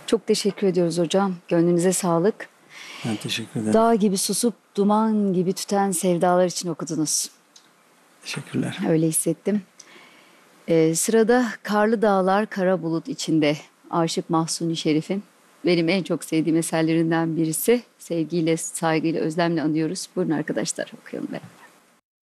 Çok teşekkür ediyoruz hocam. Gönlünüze sağlık. Ben teşekkür ederim. Dağ gibi susup duman gibi tüten sevdalar için okudunuz. Teşekkürler. Öyle hissettim. Sırada Karlı Dağlar Kara Bulut içinde Aşık Mahzuni Şerif'in benim en çok sevdiğim eserlerinden birisi. Sevgiyle, saygıyla, özlemle anıyoruz. Buyurun arkadaşlar okuyalım beraber.